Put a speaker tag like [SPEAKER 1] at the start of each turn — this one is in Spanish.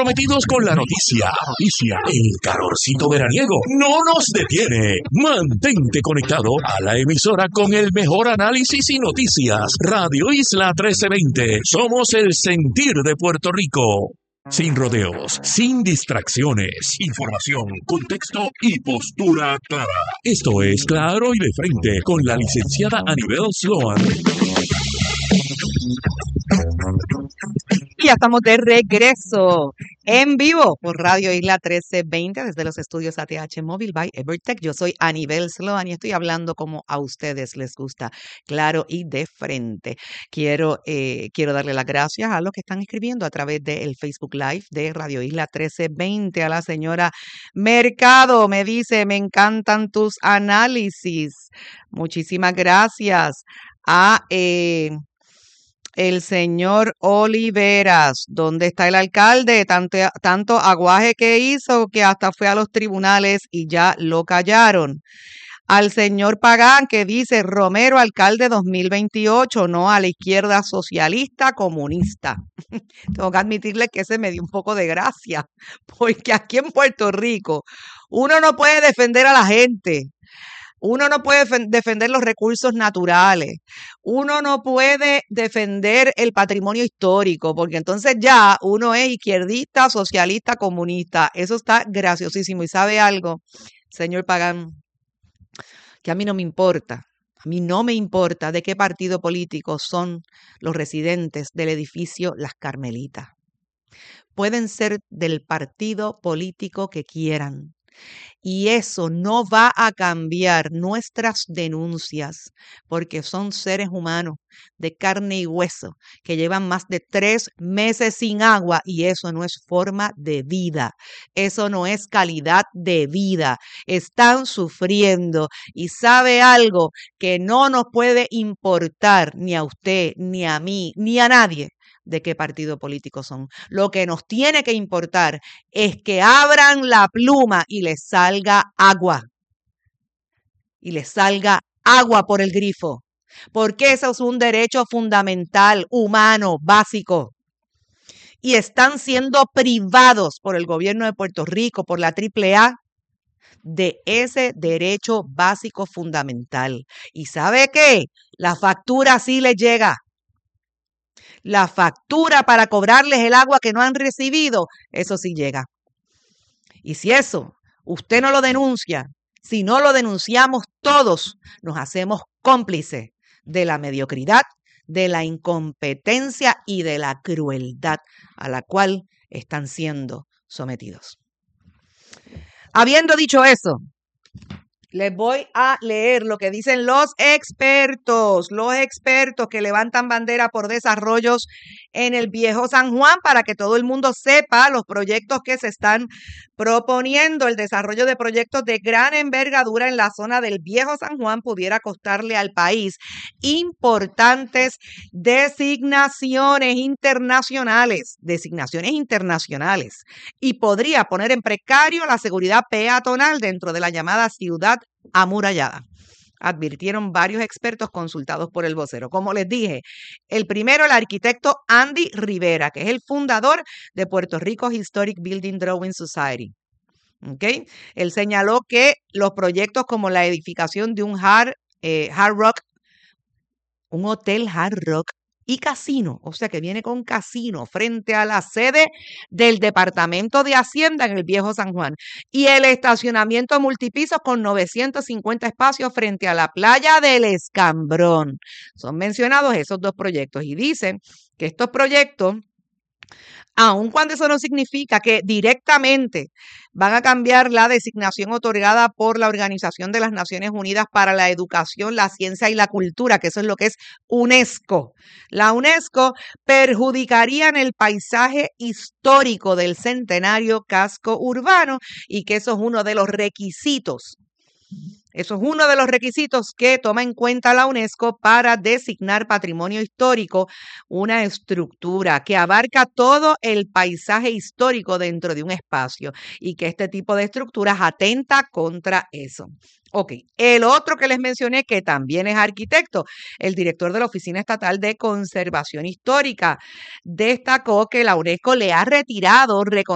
[SPEAKER 1] comprometidos con la noticia. El calorcito veraniego no nos detiene. Mantente conectado a la emisora con el mejor análisis y noticias. Radio Isla 1320. Somos el sentir de Puerto Rico. Sin rodeos, sin distracciones. Información, contexto y postura clara. Esto es Claro y de Frente con la licenciada Anibel Sloan.
[SPEAKER 2] Y ya estamos de regreso en vivo por Radio Isla 1320 desde los estudios ATH Móvil by Evertech. Yo soy Anibel Sloan y estoy hablando como a ustedes les gusta, claro y de frente. Quiero darle las gracias a los que están escribiendo a través del Facebook Live de Radio Isla 1320. A la señora Mercado me dice, me encantan tus análisis. Muchísimas gracias. A el señor Oliveras, ¿dónde está el alcalde? Tanto aguaje que hizo que hasta fue a los tribunales y ya lo callaron. Al señor Pagán que dice Romero, alcalde 2028, no a la izquierda socialista comunista. Tengo que admitirle que ese me dio un poco de gracia, porque aquí en Puerto Rico uno no puede defender a la gente. Uno no puede defender los recursos naturales. Uno no puede defender el patrimonio histórico, porque entonces ya uno es izquierdista, socialista, comunista. Eso está graciosísimo. ¿Y sabe algo, señor Pagán? Que a mí no me importa. A mí no me importa de qué partido político son los residentes del edificio Las Carmelitas. Pueden ser del partido político que quieran. Y eso no va a cambiar nuestras denuncias, porque son seres humanos de carne y hueso que llevan más de 3 meses sin agua y eso no es forma de vida, eso no es calidad de vida. Están sufriendo y sabe algo que no nos puede importar ni a usted, ni a mí, ni a nadie de qué partido político son. Lo que nos tiene que importar es que abran la pluma y les salga agua. Y les salga agua por el grifo. Porque eso es un derecho fundamental, humano, básico. Y están siendo privados por el gobierno de Puerto Rico, por la AAA, de ese derecho básico fundamental. ¿Y sabe qué? La factura sí les llega. La factura para cobrarles el agua que no han recibido, eso sí llega. Y si eso usted no lo denuncia, si no lo denunciamos todos, nos hacemos cómplices de la mediocridad, de la incompetencia y de la crueldad a la cual están siendo sometidos. Habiendo dicho eso, les voy a leer lo que dicen los expertos que levantan bandera por desarrollos en el Viejo San Juan para que todo el mundo sepa los proyectos que se están proponiendo. El desarrollo de proyectos de gran envergadura en la zona del Viejo San Juan pudiera costarle al país importantes designaciones internacionales y podría poner en precario la seguridad peatonal dentro de la llamada ciudad amurallada, advirtieron varios expertos consultados por el vocero. Como les dije, el primero, el arquitecto Andy Rivera, que es el fundador de Puerto Rico Historic Building Drawing Society. ¿Okay? Él señaló que los proyectos como la edificación de un un hotel Hard Rock y casino, o sea que viene con casino frente a la sede del Departamento de Hacienda en el Viejo San Juan y el estacionamiento multipisos con 950 espacios frente a la playa del Escambrón. Son mencionados esos dos proyectos y dicen que estos proyectos, aun cuando eso no significa que directamente van a cambiar la designación otorgada por la Organización de las Naciones Unidas para la Educación, la Ciencia y la Cultura, que eso es lo que es UNESCO. La UNESCO perjudicaría en el paisaje histórico del centenario casco urbano y que eso es uno de los requisitos. Eso es uno de los requisitos que toma en cuenta la UNESCO para designar patrimonio histórico, una estructura que abarca todo el paisaje histórico dentro de un espacio y que este tipo de estructuras atenta contra eso. Ok, el otro que les mencioné que también es arquitecto, el director de la Oficina Estatal de Conservación Histórica, destacó que la UNESCO le ha retirado